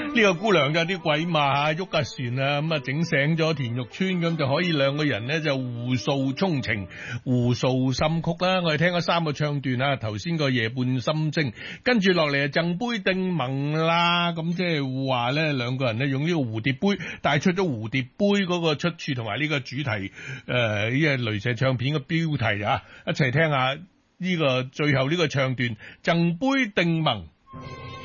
呢個姑娘有啲鬼馬喐架船啊，咁啊整醒咗田玉川，咁就可以兩個人呢就互訴衷情，互訴心曲啦。我哋聽咗3個唱段啊，頭先個夜半心聲，跟住落嚟就贈杯定盟啦。咁即係話呢，兩個人呢用呢個蝴蝶杯帶出咗蝴蝶杯嗰個出處同埋呢個主題，呢個雷射唱片嘅標題啊，一齊聽下呢個最後呢個唱段贈杯定盟。